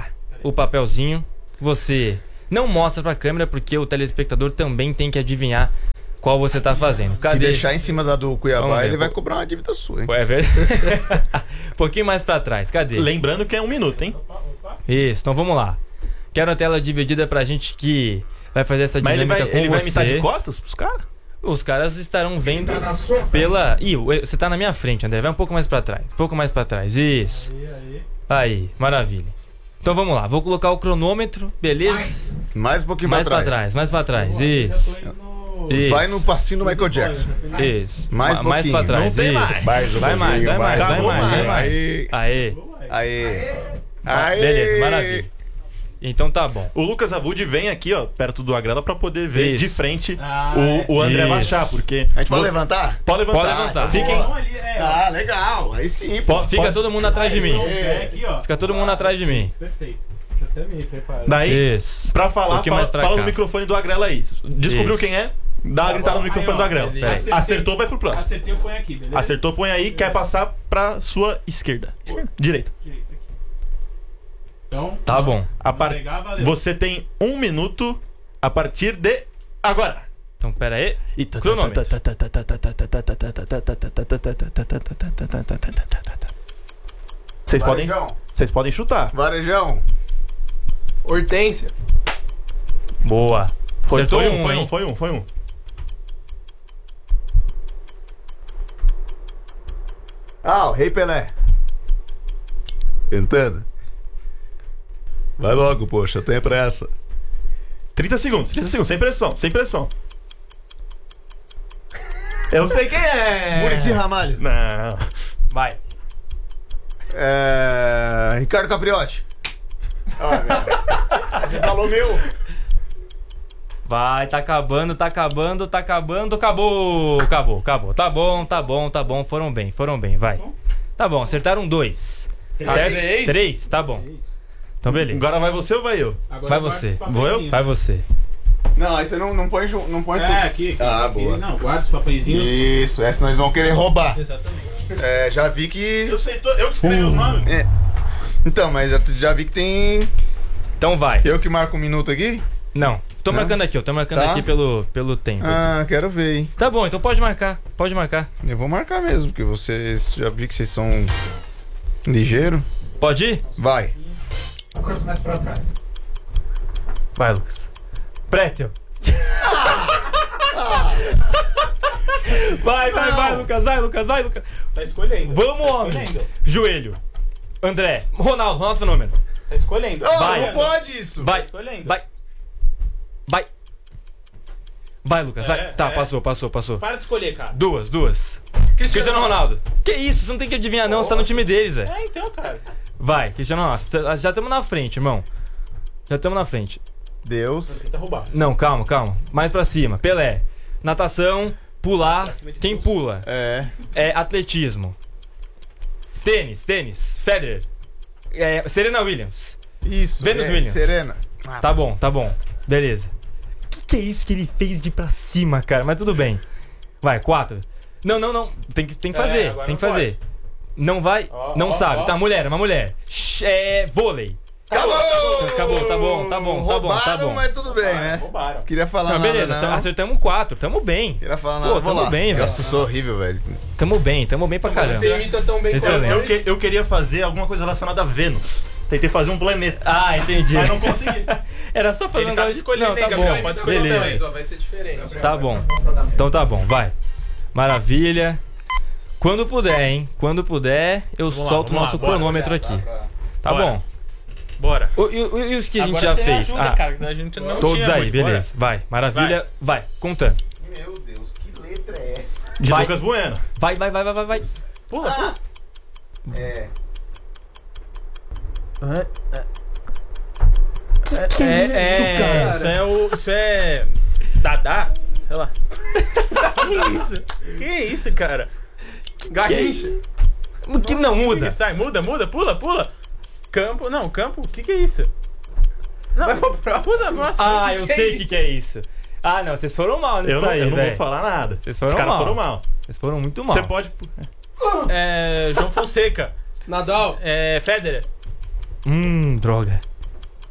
o papelzinho. Você não mostra pra câmera porque o telespectador também tem que adivinhar qual você tá fazendo. Cadê? Se deixar em cima da do Vamos Cuiabá, ver, ele vai pô. cobrar uma dívida sua, hein? É verdade? Um pouquinho mais pra trás. Cadê? Lembrando que é um minuto, hein? Isso, então vamos lá. Quero a tela dividida pra gente que vai fazer essa Mas ele dinâmica vai, com ele vai você. imitar de costas pros caras? Os caras estarão vendo pela... Ih, você tá na minha frente, André. Vai um pouco mais pra trás. Um pouco mais pra trás. Isso. Aí, maravilha. Então vamos lá. Vou colocar o cronômetro, beleza? Mais um pouquinho Mais pra pra trás. trás, mais pra trás. Isso. Isso. Vai no passinho do Michael Jackson. Isso. Mais Ma- um mais pra pouquinho. trás. Não tem Isso. mais. Vai mais, vai mais, vai Acabou mais, vai mais. mais. Aê. Aê. Ah, Aê. beleza, maravilha. Então tá bom. O Lucas Abud vem aqui, ó, perto do Agrela pra poder ver Isso. de frente Ah, o, o André Isso. baixar, porque... A gente pode você- levantar? Pode levantar. Pode levantar. Fiquem... Vamos ali, é. Ah, legal. Aí sim, pô. Pode, Fica pode- todo mundo atrás de mim. É aqui, ó. Fica todo mundo atrás de mim. Perfeito. Deixa eu até me preparar. Daí, Isso. pra Um falar, pouquinho fala, mais pra fala cá. no microfone do Agrela aí. Descobriu Isso. quem é? Dá uma gritada no microfone Aí, ó, do Agrela. beleza. Peraí. Acertei. Acertou, vai pro próximo. Acertei, eu ponho aqui, beleza? Acertou, põe aí, quer passar pra sua esquerda. Esquerda. Direita. Direito aqui. Então, Tá bom. A par... pegar, valeu. Você tem um minuto a partir de agora. Então pera aí. E- Cronômetro. Vocês podem, Varejão. vocês podem chutar. Varejão. Hortência. Boa. Foi, Acertou foi um, um, foi hein? um, foi um, foi um. Ah, o Rei Pelé. Tentando. Vai logo, poxa, eu tenho pressa. trinta segundos, trinta segundos, sem pressão, sem pressão. Eu sei quem é! Muricy Ramalho. Não. Vai. É... Ricardo Capriotti. Ah, meu. Você falou meu. Vai, tá acabando, tá acabando, tá acabando, acabou, acabou, acabou. Tá bom, tá bom, tá bom, foram bem, foram bem, vai. Tá bom, acertaram dois. Certo? Três? Três, tá bom. Então beleza. Agora vai você ou vai eu? Agora Vai eu guardo você. os Vou eu? papeizinhos. Vai você. Não, aí você não, não põe, ju- não põe É, tudo. aqui, aqui. Ah, aqui. boa. Não, guarda os papeizinhos. Isso, essa nós vamos querer roubar. Exatamente. É, já vi que. Eu sei, to- eu que escrevi os nomes. É. Então, mas já, já vi que tem. Então vai. Eu que marco um minuto aqui? Não, tô Não? marcando aqui, eu tô marcando Tá. aqui pelo, pelo tempo. Ah, quero ver, hein? Tá bom, então pode marcar, pode marcar. Eu vou marcar mesmo, porque vocês. Já vi que vocês são. Ligeiro. Pode ir? Vai. Quanto mais pra trás. Vai, Lucas. Prétio. Vai, vai, Não. vai, Lucas, vai, Lucas, vai, Lucas. Tá escolhendo. Vamos, tá homem. escolhendo. Joelho. André. Ronaldo, Ronaldo Fenômeno. Tá escolhendo. Ah, Vai. não pode isso! Vai, Tá escolhendo. vai. Vai. Vai, Lucas, vai. É, Tá, é. passou, passou, passou. Para de escolher, cara. Duas, duas. Cristiano Ronaldo. Que isso? Você não tem que adivinhar, não. Você tá no time deles, velho. É, então, cara. Vai, Cristiano Ronaldo. Cê- Já estamos na frente, irmão. Já estamos na frente. Deus. Tenta roubar. Não, calma, calma. Mais pra cima. Pelé. Natação, pular. Pra cima de Quem Deus. pula? É. É atletismo. Tênis, tênis. Federer. É, Serena Williams. Isso. Venus é, Williams. Serena. Ah, Tá bom, tá bom. Beleza. Que que é isso que ele fez de ir pra cima, cara? Mas tudo bem. Vai, quatro. Não, não, não. Tem que, tem que É, fazer. agora tem que não fazer. Não vai. Ó, não ó, sabe. ó. Tá, mulher, uma mulher. Sh- É vôlei. Acabou! Acabou, tá bom, tá bom, tá bom, tá Roubaram, bom. mas tudo bem, né? Roubaram. Queria falar Não, nada, beleza. não. Acertamos quatro. Tamo bem. Queria falar Pô, nada. Vou tamo lá. bem, velho. Nossa, eu sou horrível, velho. Tamo bem, tamo bem pra caramba. Você imita tão bem Excelente. quanto Eu, nós. que- eu queria fazer alguma coisa relacionada a Vênus. Tentei fazer um planeta, Ah, entendi. mas não consegui. Era só pra Ele não sabe dar- escolher, Não, né, tá Gabriel? bom. Pode escolher Beleza. dois. Ó, vai ser diferente. Tá bom. Então tá bom, vai. Maravilha. Quando puder, hein? Quando puder, eu Vamos lá, solto o vamos nosso lá, bora. cronômetro aqui. Tá Bora. bom. Bora. O- E, o- e os que a gente Agora já você fez? ajuda, Ah, cara, que a gente não todos tinha aí, muito. beleza. Vai. Maravilha. Vai. Contando. Meu Deus, que letra é essa? De Vai. Lucas Bueno. Vai, vai, vai, vai, vai, vai. Bora. Pula, pula. É. Que é, isso, é, cara? Isso é o. Isso é. Dadá? Sei lá. que isso? Que isso, cara? Garrincha. O que não O que muda? que sai? Muda, muda, pula, pula. Campo. Não, campo. O que que é isso? Não, vai pro próximo. Muda, nossa. Ah, que eu que é sei o isso? que, que é isso. Ah, não, vocês foram mal nisso Eu não, aí, eu não vou velho. falar nada. Vocês Os foram caras mal. foram mal. Vocês foram muito mal. Você pode. É. João Fonseca. Nadal. É. Federer. Hum, droga.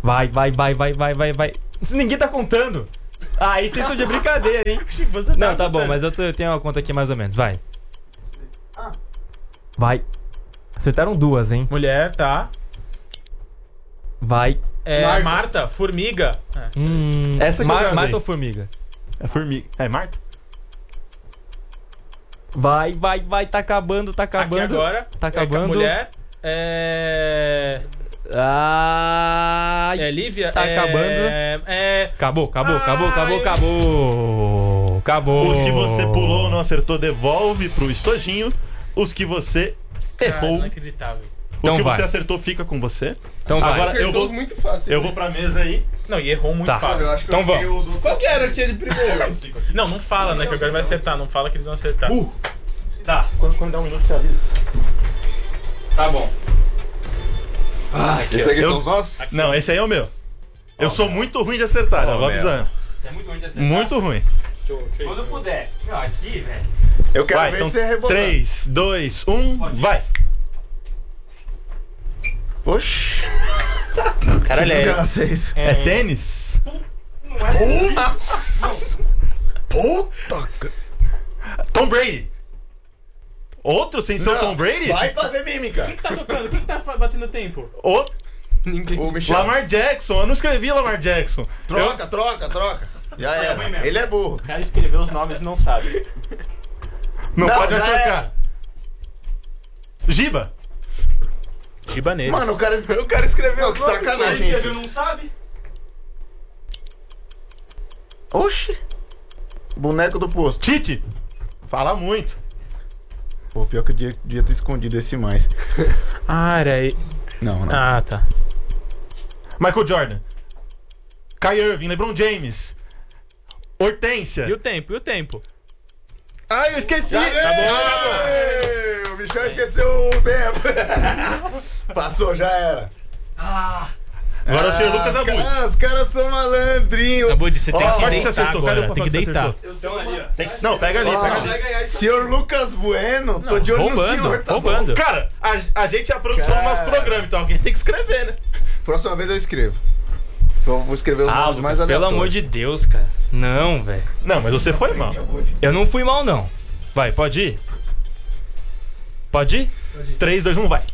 Vai, vai, vai, vai, vai, vai, vai. Ninguém tá contando. Ah, aí vocês estão de brincadeira, hein? Não, tá bom, mas eu, tô- eu tenho uma conta aqui mais ou menos. Vai. Vai. Acertaram duas, hein? Mulher, tá. Vai. É, Marta. Marta, formiga. É. Hum, Essa que eu Mar- gravei. Marta ou formiga? É formiga. É Marta? Vai, vai, vai, tá acabando, tá acabando. Aqui agora. Tá acabando. É, mulher. É. Ai, É Lívia. Tá é... acabando. É. acabou, acabou, acabou, Ai. acabou, acabou. Acabou. Os que você pulou ou não acertou, devolve pro estojinho. Os que você Cara, errou, inacreditável. o Então que vai. você acertou fica com você. Então vai. Agora eu Acertou vou, muito fácil. eu vou pra mesa aí. Não, e errou muito Tá. fácil. Então vamos. Qual que era aquele primeiro? Não, não fala, né? Que agora vai acertar. Não fala que eles vão acertar. Uh. Tá. Quando, quando dá um minuto, você avisa. Tá bom. Esse aqui Eu- são os nossos? Não, esse aí é o meu. Eu sou muito ruim de acertar, já Ó, vou meu. avisando. É muito ruim de acertar. Muito ruim. Quando puder. Não, aqui, velho. Eu quero Vai, ver então se é rebolar. três, dois, um, vai. Oxi. Caralho, Que é. desgraça é isso? É tênis? Puta. Tom Brady. Outro sem ser o Não, Tom Brady? Vai fazer mímica. Quem que tá tocando? Quem que tá fa- batendo tempo? O Ninguém. O Michel. Lamar Jackson. Eu não escrevi Lamar Jackson. Troca, troca, troca. Já era. Ele é burro. O cara escreveu os nomes e não sabe. Eu- Não, Não, pode já acertar. Giba. Gibaneiros. Mano, o cara, O cara escreveu. Não, que sacanagem isso. não sabe? Oxi. Boneco do posto. Tite. Fala muito. Pô, pior que eu devia, devia ter escondido esse mais. Ah, era aí. Não, não. Ah, tá. Michael Jordan. Kyrie Irving. LeBron James. Hortência. E o tempo? E o tempo? Ai, eu esqueci. Já Ei, O Michel esqueceu o tempo. Passou, já era. Agora o senhor Ah, Lucas os Abud. caras- Os caras são malandrinhos. Abud, você tem Ó, que Quase que você deitar acertou. Cadê agora. o Tem papel que que você deitar. acertou? Eu sou ali, ó. Tem que- Não, pega ali, Ó. pega ali. Vai ganhar isso. Senhor Lucas Bueno, tô de olho no Roubando, senhor, tá roubando. bom? Cara, a, a gente é a produção do nosso Cara. programa, então alguém tem que escrever, né? Próxima vez eu escrevo. Eu vou escrever os Ah, nomes mais Lucas, pelo aleatórios. amor de Deus, cara. Não, velho. Não, mas você foi mal. Eu não fui mal, não. Vai, pode ir? Pode ir? três, dois, um, vai.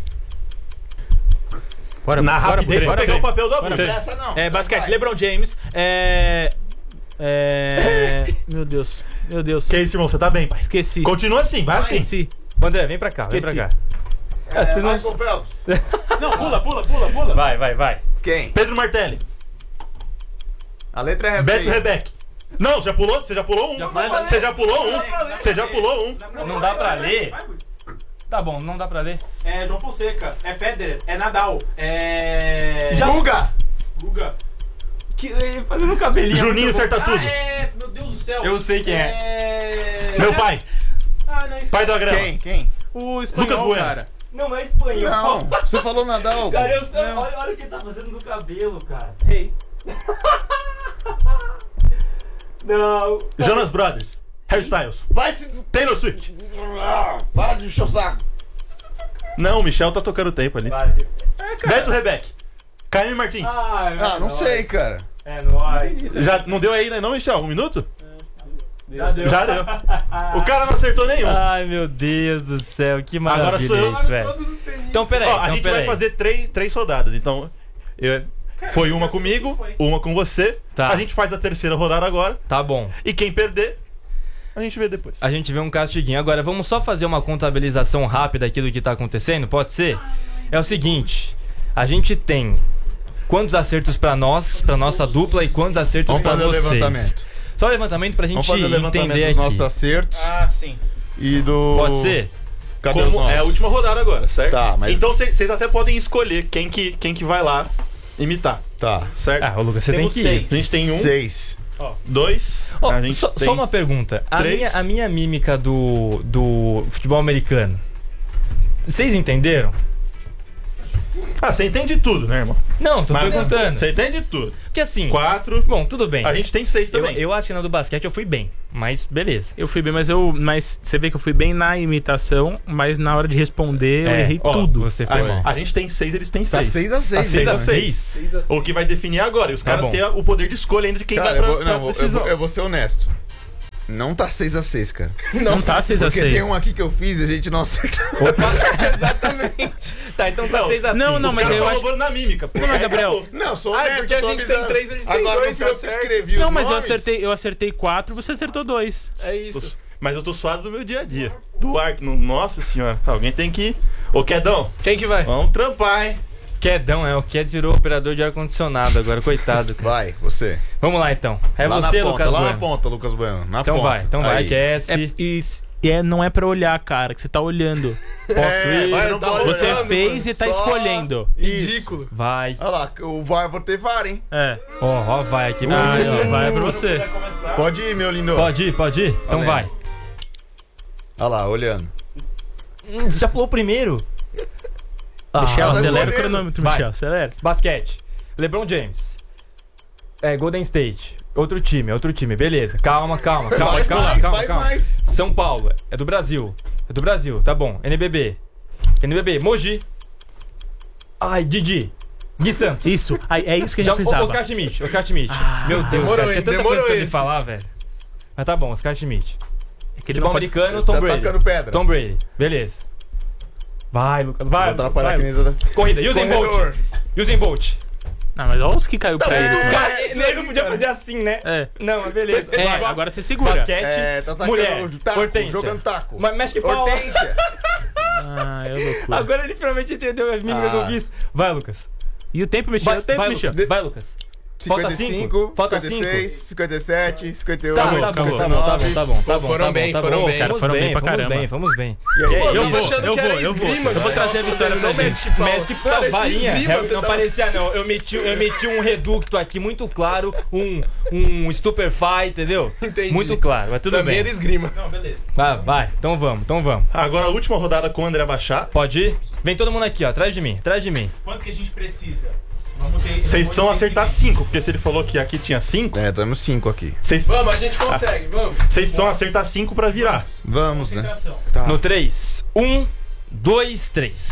Bora, Na bora, rapidez, vai bora, pegar o bora. papel do Abud. Bora. Essa não. É, basquete, Vai. LeBron James. É. É. Meu Deus. Meu Deus. Que isso, irmão? Você tá bem, pai. Esqueci. Continua assim, vai assim. Esqueci. André, vem pra cá, vem pra Esqueci. cá. É, você não- Michael Phelps. Não, pula, pula, pula, pula. Vai, vai, vai. Quem? Pedro Martelli. A letra é Beto feia. Rebeck. Não, já pulou? Você já pulou um. Você já pulou um. Você já pulou um. Não dá pra ler? Tá bom, não dá pra ler. É João Fonseca. É Federer. É Nadal. É. Guga. Guga. Que, fazendo um cabelinho. Juninho muito bom. acerta tudo. É. Meu Deus do céu. Eu sei quem é. É. Meu pai. Ah, não, isso Pai do Agrela. Quem? Quem? O espanhol, Lucas Bueno. cara. Não é espanhol. Não, você falou Nadal. Cara, eu sei. Olha, olha o que ele tá fazendo no cabelo, cara. Ei. Não. Jonas Brothers. Harry Styles. Vai se... Taylor Swift. Para de encher o saco. Não, o Michel tá tocando tempo ali. Vai. Beto Rebeck. Caio Martins. Ah, não sei, cara. É nóis. Já não deu aí, né, não, Michel? Um minuto? Já deu. Já deu. O cara não acertou nenhum. Ai, meu Deus do céu, que maravilha Agora sou eu. isso, velho. Então, peraí, Ó, a então, gente peraí. vai fazer três, três rodadas. Então, eu- foi uma comigo, uma com você. Tá. A gente faz a terceira rodada agora. Tá bom. E quem perder, a gente vê depois. A gente vê um castiguinho. Agora, vamos só fazer uma contabilização rápida aqui do que tá acontecendo? Pode ser? É o seguinte, a gente tem quantos acertos pra nós, pra nossa dupla, e quantos acertos Vamos pra fazer o vocês. levantamento. Só levantamento pra gente Vamos fazer o levantamento entender dos aqui. nossos acertos Ah, sim. e do... Pode ser? Cadê os Como nossos? é a última rodada agora, certo? Tá, mas- Então vocês até podem escolher quem que, quem que vai lá imitar, Tá. certo? Ah, ô Lucas, você Temos tem que ir. seis. A gente tem um, Seis. dois, Ó, a gente só, tem... só uma pergunta. A três. minha, a minha mímica do, do futebol americano, vocês entenderam? Ah, você entende tudo, né, irmão? Não, tô Mas- perguntando. Você entende tudo. Porque assim. Quatro. Bom, tudo bem. A gente tem seis Eu, também. eu acho que na do basquete eu fui bem. Mas beleza. Eu fui bem, mas eu. Mas você vê que eu fui bem na imitação, mas na hora de responder eu É, errei ó, tudo. Você foi a, mal. a gente tem seis, eles têm Tá seis. seis a seis, Tá seis né? a seis. seis a seis. O que vai definir agora. E os Tá caras bom. têm o poder de escolha ainda de quem Cara, vai eu pra, vou, pra não, eu, vou, decisão. eu vou ser honesto. Não tá seis a seis, cara. Não tá seis a Porque seis. tem um aqui que eu fiz e a gente não acertou. Exatamente. Tá, então tá Não, seis a cinco. não, não, Os mas caras eu tão acho- roubando na mímica. Pô. Não, mas, É, Gabriel, acabou. Não, sou Ah, honesto. porque a tô gente tem avisando. três, eles têm Agora dois, no caso você que eu acerta. escrevi Não, os mas eu nomes, acertei, eu acertei quatro, você acertou dois. É isso. Mas eu tô suado do meu dia a dia. Do ar. no- Nossa senhora. Alguém tem que ir. Ô, Quedão, Quem que vai? vamos trampar, hein? Quedão, é. O Qued virou operador de ar-condicionado agora, coitado. Cara. Vai, você. Vamos lá então. É lá você, na ponta, Lucas lá Bueno. na ponta, Lucas Bueno. Na Então ponta. vai, então vai, Aí. aquece. É, e, e é, não é pra olhar, cara, que você tá olhando. Posso É, ir? vai, não Tá pode Você olhando, fez mano. e tá Só- escolhendo. Isso. Ridículo. Vai. Olha lá, o VAR, vou ter VAR, hein? É. Ó, ó, vai aqui. Ah, Vai, ó. ó, vai pra você. Vai começar. Pode ir, meu lindo. Pode ir, pode ir? Então Valendo. vai. Olha lá, olhando. Hum, você já pulou o primeiro? Ah, Michel, tá acelera o escolhendo. cronômetro, Vai. Michel, acelera. basquete. LeBron James. É, Golden State. Outro time, outro time. Beleza. Calma, calma, calma, Faz calma, mais, calma, faz calma. mais. São Paulo. É do Brasil. É do Brasil, tá bom. N B B. N B B. Mogi. Ai, Didi. Gui Santos. Isso, aí, é isso que a Já, gente precisava. Oscar Schmidt. Oscar Schmidt. Meu Deus, demorou cara. Tinha esse, tanta demorou coisa pra ele esse. falar, velho. Mas tá bom, Oscar Schmidt. É que ele Futebol não pode- americano, Tom Tá Brady. tacando pedra. Tom Brady. Beleza. Vai, Lucas. Vai, Vou Lucas. atrapalhar Vai, aqui Lucas. nessa... Corrida. Usain Bolt. Corredor. Usain Bolt. Não, mas olha os que caiu pra ele. muito cara. fácil. Esse nego podia fazer assim, né? É. Não, mas beleza. É, Vai. agora você segura. Basquete. É, tá tacando mulher. o taco, Hortência. jogando taco. Mas mexe que pau. Hortência. Ah, é loucura. Agora ele finalmente entendeu a mímica Ah. que eu quis. Vai, Lucas. E o tempo, Michel? Vai, o tempo, vai, Michel? Lucas. Vai, Lucas. Falta cinquenta e cinco? cinco, Falta cinquenta e seis, cinquenta e sete, cinquenta e oito, Tá, tá bom, tá cinquenta bom, e tá bom, nove. tá bom, tá Pô, bom. foram tá bem, bom, tá foram bom. bem. Fomos Cara, foram bem pra fomos caramba. bem, fomos bem. E aí, Eu eu vou, achando eu que vou, era eu vou. esgrima, Eu vou que trazer você a tava vitória fazendo, pra não gente. Magic Power. Magic Power, Parecia varinha. esgrima, É, você não tava- parecia não. Eu meti, eu meti um reducto aqui muito claro, um, um Stupefy, entendeu? Entendi. Muito claro, mas tudo Também bem. era esgrima. Não, beleza. Vai, vai. Então vamos, então vamos. Agora a última rodada com o André Baixar. Pode ir? Vem todo mundo aqui, ó. Atrás de mim, atrás de mim. Quanto que a gente precisa? Vamos ter... Vocês precisam acertar cinco, porque se ele falou que aqui tinha cinco, É, temos cinco aqui. vocês Vamos, a gente consegue, vamos. vocês precisam acertar cinco pra virar. Vamos, né? Concentração. Tá. No três. Um, dois, três.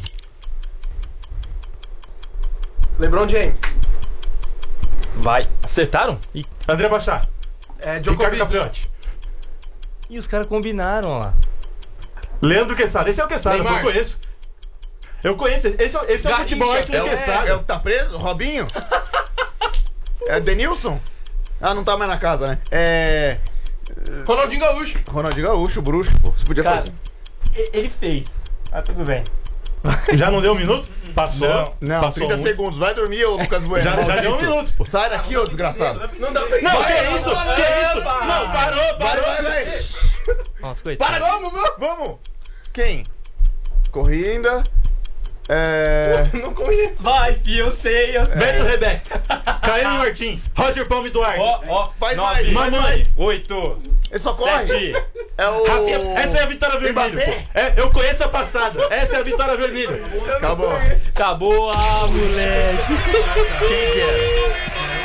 LeBron James. Vai. Acertaram? Ih, André Baixar. É, Ricardo Djokovic. Capriotti. Ih, os caras combinaram, ó lá. Leandro Quesada. Esse é o Quesada, eu Neymar. conheço. Eu conheço. Esse é, o- esse é o Garrincha. futebol arte É do o, Quesada. é o que tá preso? Robinho? É Denilson? Ah, não tá mais na casa, né? É. Ronaldinho Gaúcho. Ronaldinho Gaúcho, bruxo, pô. Você podia Cara, fazer. e- ele fez. Ah, tudo bem. Já não deu um minuto? Passou. Não. Não, Passou trinta um. segundos. Vai dormir, ô Lucas Bueno. Já, já maldito. deu um minuto, pô. Sai daqui, ô desgraçado. Não dá pra Não, Vai, que isso? vai, Que vai, isso? vai. Não, parou, Vai, parou. vai, vai. Nossa, coitado. Para, vamos, vamos. Vamos. Quem? Corrida. É. Não conheço. Vai, filho, eu sei, eu sei. Beto Rebeca. Caio Martins. Roger Palme Duarte. Ó, ó, Faz nove, mais, faz Mamãe. mais. oito, Ele só corre. sete. É o. Rafinha, essa é a vitória vermelha. Mbappé? Pô. É, eu conheço a passada. Essa é a vitória vermelha. Acabou. Acabou, ah, moleque. Quem que era?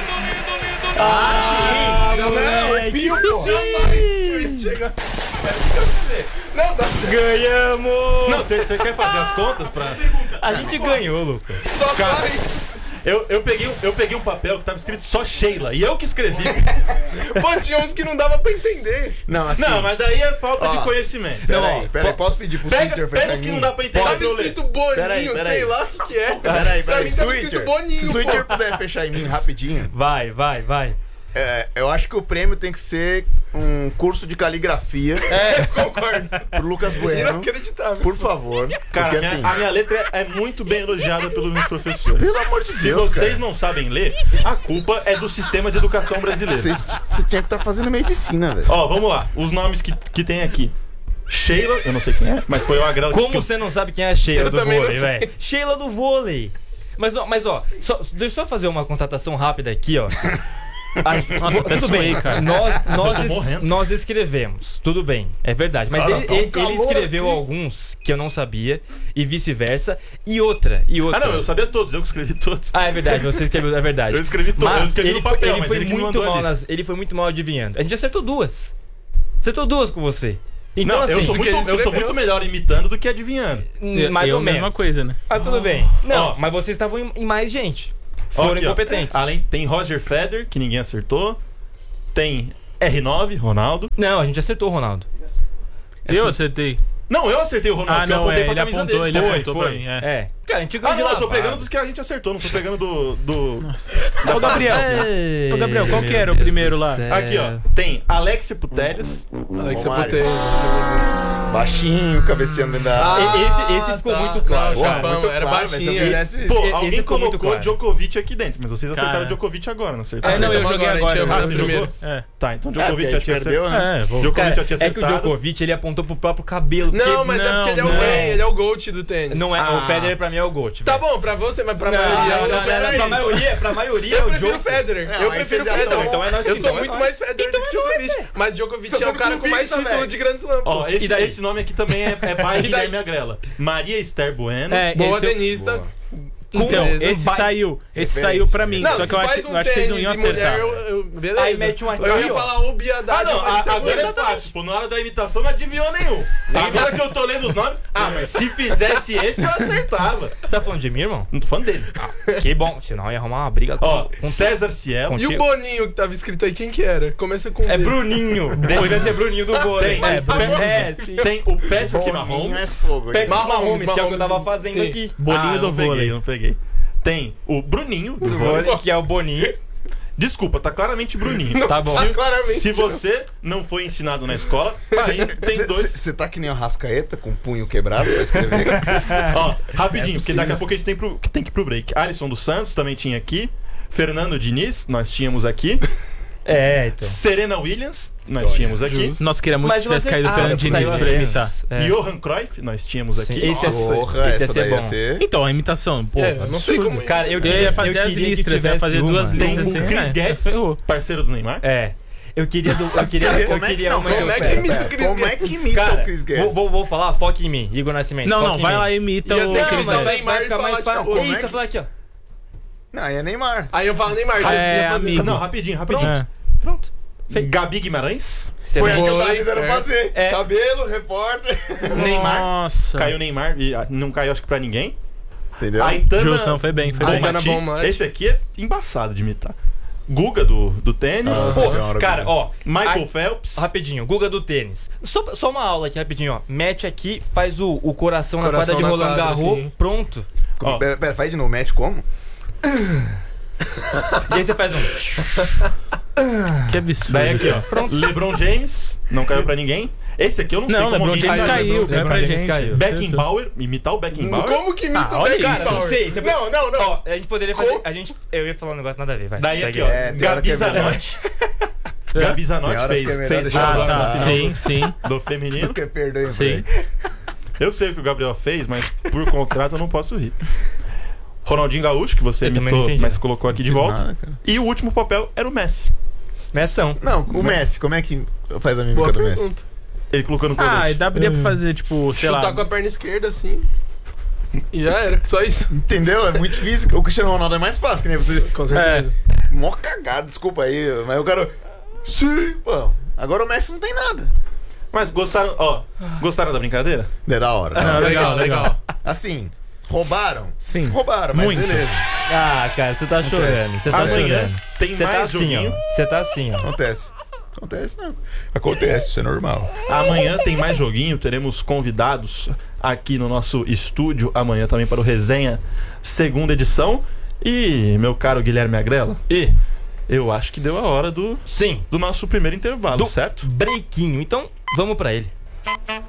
Ah, Não, moleque. Pio, pô. Não, dá Ganhamos. Não, você quer fazer as contas pra. A gente ganhou, Lucas. só vai. Eu, eu, peguei, eu peguei um papel que tava escrito só Sheila. E eu que escrevi. Pô, tinha uns que não dava pra entender. Não, assim. Não, mas daí é falta Ó, de conhecimento. Peraí, Não, peraí. po- Posso pedir pro Pega, Twitter fechar pega em os que mim? não dá pra entender. Tava eu ler. escrito Boninho, Peraí, peraí. sei lá o que que é. Peraí, Pra peraí. mim tava Twitter. escrito Boninho, Se o pô. Twitter puder fechar em mim rapidinho, Vai, vai, vai. é, eu acho que o prêmio tem que ser um curso de caligrafia É, concordo. pro Lucas Bueno. Inacreditável. Por favor. Cara, porque minha- assim. a minha letra é muito bem elogiada pelos meus professores. Pelo amor de Se Deus, vocês cara. não sabem ler, a culpa é do sistema de educação brasileiro. Vocês- Você tinha que estar fazendo medicina, velho. Ó, vamos lá. Os nomes que, que tem aqui. Sheila, eu não sei quem é, mas foi o agrado Como que você não sabe quem é a Sheila Eu do também não vôlei, sei. velho? Sheila do vôlei. Mas ó, mas ó, só, deixa eu só fazer uma constatação rápida aqui, ó. A- Nossa, até tudo bem, suei, cara. Nós, nós, tô es- morrendo. nós escrevemos, tudo bem, é verdade. Mas Cara, ele, tá um ele- ele calor escreveu aqui. alguns que eu não sabia, e vice-versa. E outra, e Ah, outra. não, eu sabia todos, eu que escrevi todos. Ah, é verdade, você escreveu, é verdade. Eu escrevi todos, eu Mas escrevi ele no foi, papel, ele mas foi ele que me muito mandou a mal lista. nas, ele foi muito mal adivinhando. A gente acertou duas. Acertou duas com você. Então, Não, assim, eu, sou porque muito, ele eu sou escreveu. muito melhor imitando do que adivinhando. hum, mais eu, ou menos. mesma coisa, né? Ah, tudo bem. Não, Ó. mas vocês estavam em, em mais gente. Ó, Foram aqui, ó. incompetentes. Além, tem Roger Federer, que ninguém acertou. Tem R nove, Ronaldo. Não, a gente acertou o Ronaldo. Eu acertei. Não, eu acertei o Ronaldo, Ah, porque eu não, apontei é, pra ele camisa apontou, dele. ele Foi, apontou foi. pra mim. É. É. Cara, a gente ganhou Ah, de não, eu lá. tô pegando dos que a gente acertou, não tô pegando do... do... Ô, Gabriel. Ei, Ô, Gabriel, qual que meu era o Deus primeiro do lá? céu. Aqui, ó. Tem Alexia Putellas. Alex, eu Romário. botei. Baixinho, cabeceando dentro da... Ah, E- esse- esse ficou muito claro, Não, cara. Japão, Muito era claro, mas se eu baixinho. fizesse- Pô, Esse alguém ficou muito colocou claro. Djokovic aqui dentro, mas vocês acertaram Cara. Djokovic agora, não acertaram? É, não, eu Acertamos joguei agora, a gente agora. errou Ah, no você primeiro. jogou? É. Tá, então É, Djokovic porque já a gente tinha perdeu, acertado. né? É, vou. Djokovic Cara, já tinha é que o acertado. Djokovic ele apontou pro próprio cabelo. Não, porque mas é porque ele é o não rei, ele é o GOAT do tênis. Não é, Ah. o Federer pra mim é o GOAT. Tá velho. bom, pra você, mas pra Não, maioria. não, eu não, não não, quero não, pra isso. maioria, pra maioria é Eu o prefiro Djokovic. Federer. Não, eu aí prefiro você já Federer. tá- Então é nós Eu que- sou então é muito nós. mais Federer do que Djokovic. Mas Djokovic Você é o só cara com mais clubista, título velho. de Grand Slam. pô. Ó, esse, E daí? esse nome aqui também é, é pai E de daí? Guilherme Agrela. Maria Esther Bueno. É, Boa esse eu- tenista. Então, Beleza. esse Vai- saiu. Esse Referência. saiu pra mim. Não, só se que eu faz acho, um eu acho que eles não tênis iam e mulher, acertar. eu, eu, beleza. Aí mete um aqui, Eu ia ó. falar Obiadade. Ah, não, mas a- você agora é exatamente. fácil. Pô, na hora da imitação não adivinhou nenhum. Agora que eu tô lendo os nomes. Ah, mas se fizesse esse, eu acertava. Você tá falando de mim, irmão? Não tô falando dele. Que bom, senão ia arrumar uma briga com, Ó, com César Ciel. com- E o Boninho que tava escrito aí, quem que era? Começa com É B. Bruninho. Devia ser Bruninho do vôlei. Tem, É, é, Bruninho. É, sim. Tem o Patrick Boninho é Mahomes. fogo. Patrick Mahomes, Mahomes, que é o que eu tava Mahomes, fazendo sim. aqui. Bolinho Ah, do não peguei, vôlei. não peguei. Tem o Bruninho do vôlei. Vôlei, que é o Boninho. Desculpa, tá claramente Bruninho. Tá bom. Ah, claramente. Se você não foi ensinado na escola, sim, tem dois. Você tá que nem o Rascaeta com o punho quebrado pra escrever? Ó, rapidinho, É porque daqui a pouco a gente tem, pro, tem que ir pro break. Alisson dos Santos também tinha aqui. Fernando Diniz, nós tínhamos aqui. É, então. Serena Williams, nós Olha, tínhamos aqui. justo. Nossa, queria muito Mas que tivesse você- caído o Ah, Fernando saiu Diniz a pra vez. imitar. É. Johan Cruyff, nós tínhamos aqui. Sim, esse é- Porra, esse ia essa ser daí ia bom. ser... Então, a imitação, pô. É, eu não sei absurdo. como- Cara, eu Eu queria, ia fazer eu as queria que listras, ia tivesse fazer duas uma. Tem listas o assim, Chris é. Guedes, Ferrou. parceiro do Neymar. É. Eu queria do, eu queria, eu Como é que- queria não, uma como do- é que pera, imita pera. o Chris Como é Guedes? que imita Cara, o Chris Guedes? vou, vou, vou falar, foca em mim, Igor Nascimento. Não, foca não, em vai mim. lá e imita Ia o ter que Chris imitar o Vai, Guedes. Neymar vai e ficar falar, mais fácil. tipo, Que como é isso? que- Eu falar aqui, ó. Não, aí é Neymar. Aí eu falo Neymar, já É, ia fazer. amigo. Não, rapidinho, rapidinho. É. Pronto. Feito. Gabi Guimarães. Você Foi vai- a que eu tava Foi, tentando certo. fazer. É. Cabelo, repórter. Neymar. Nossa. Caiu Neymar e ah, não caiu acho que pra ninguém. Entendeu? Aitana Justo, não, foi bem, foi bem. Aitana Bonmati. Bonmati. Esse aqui é embaçado de imitar. Guga do, do tênis. Ah. Pô, Tem uma hora cara, que- ó. Michael a- Phelps. Rapidinho, Guga do tênis. Só, só uma aula aqui, rapidinho, ó. Mete aqui, faz o, o coração, Coração na na quadra de Roland quadra, Garros, sim. pronto. Ó, Pera, pera, faz de novo, mete como? E aí você faz um. Que absurdo. daí aqui, ó. LeBron James. Não caiu pra ninguém. Esse aqui eu não, sei Não, como LeBron alguém James faz. caiu, LeBron caiu pra James gente. caiu. Beckenbauer. Imitar o Beckenbauer. Como que imita Ah, o olha Beckenbauer? isso. Sei, você- Não, não, não. Ó, a gente poderia fazer. Com- A gente, eu ia falar um negócio nada a ver, vai. Daí segue aqui, ó. aí. É, tem hora Gabi que é melhor. Zanotti. Gabi Zanotti Tem hora fez, que é melhor fez deixar já Ah, lá passar. na tá. final Sim, sim. do feminino. Porque perdoe Sim. Eu sei o que o Gabriel fez, mas por contrato eu não posso rir. Ronaldinho Gaúcho, que você Eu também não imitou, entendi. mas colocou aqui de Fiz volta. nada, cara. E o último papel era o Messi. Meção. Não, o Messi, como é que faz a mímica Boa do Messi? pergunta. Ele colocou no Ah, colete. e daria pra fazer, tipo, sei Chutar lá. com a perna esquerda assim. E já era. Só isso. Entendeu? É muito difícil. O Cristiano Ronaldo é mais fácil, que nem você. Com certeza. Mó cagado, desculpa aí, mas eu quero. Sim, pô. Agora o Messi não tem nada. Mas gostaram, ó, gostaram da brincadeira? É da hora. Ah, legal, legal. Assim, roubaram? Sim. Roubaram, mas Muito. beleza. Ah, cara, você tá chorando. Você tá Amanhã chorando. tem Você mais tá assim, joguinho. ó. Você tá assim, ó. Acontece. Acontece, não. Acontece, isso é normal. Amanhã tem mais joguinho, teremos convidados aqui no nosso estúdio amanhã também para o Resenha segunda edição. E, meu caro Guilherme Agrela, E, eu acho que deu a hora do, sim, do nosso primeiro intervalo, do certo? breakinho. Então, vamos pra ele.